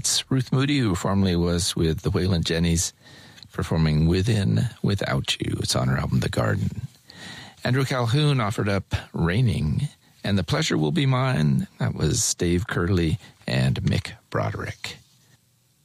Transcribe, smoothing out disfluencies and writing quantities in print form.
That's Ruth Moody, who formerly was with the Waylon Jennys, performing Within Without You. It's on her album The Garden. Andrew Calhoun offered up Raining, and The Pleasure Will Be Mine. That was Dave Curley and Mick Broderick.